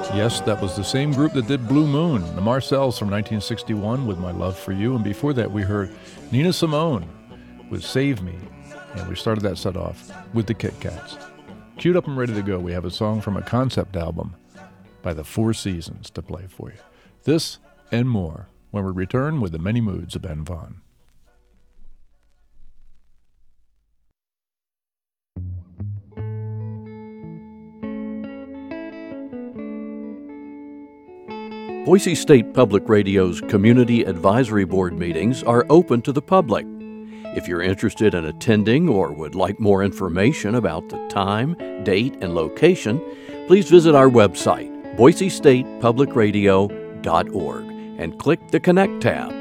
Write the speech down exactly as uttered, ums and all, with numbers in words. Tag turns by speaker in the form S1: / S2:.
S1: Yes, that was the same group that did Blue Moon, the Marcells from nineteen sixty-one with My Love for You. And before that, we heard Nina Simone with Save Me. And we started that set off with the Kit Kats. Queued up and ready to go, we have a song from a concept album by the Four Seasons to play for you. This and more when we return with the many moods of Ben Vaughn.
S2: Boise State Public Radio's Community Advisory Board meetings are open to the public. If you're interested in attending or would like more information about the time, date, and location, please visit our website, boise state public radio dot org, and click the Connect tab.